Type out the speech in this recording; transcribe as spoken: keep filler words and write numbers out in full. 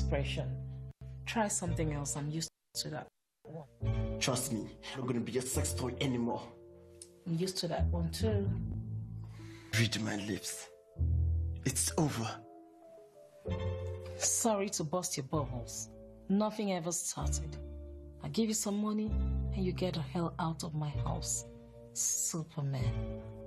expression. Try something else. I'm used to that one. Trust me, I'm not gonna be a sex toy anymore. I'm used to that one too. Read my lips. It's over. Sorry to bust your bubbles. Nothing ever started. I give you some money and you get the hell out of my house. Superman.